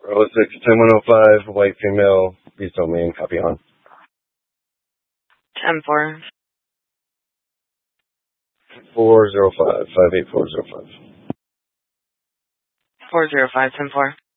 06-10105, white female, please domain, copy on. 10-4. 405, 58405. 405, 10-4.